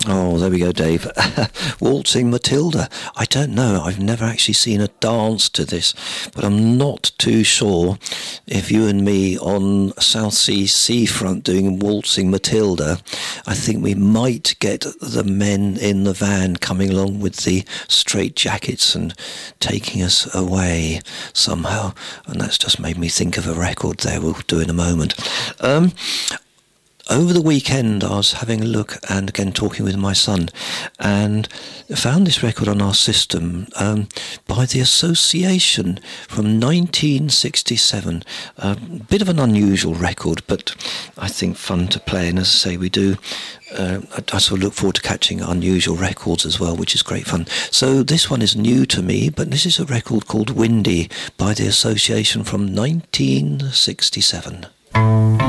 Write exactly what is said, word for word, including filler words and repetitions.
Oh, there we go, Dave. Waltzing Matilda. I don't know. I've never actually seen a dance to this, but I'm not too sure if you and me on South Sea seafront doing Waltzing Matilda, I think we might get the men in the van coming along with the straight jackets and taking us away somehow. And that's just made me think of a record there we'll do in a moment. Um... Over the weekend, I was having a look and again talking with my son, and found this record on our system um, by The Association from nineteen sixty-seven. A bit of an unusual record, but I think fun to play. And as I say, we do. Uh, I, I sort of look forward to catching unusual records as well, which is great fun. So this one is new to me, but this is a record called Windy by The Association from nineteen sixty-seven.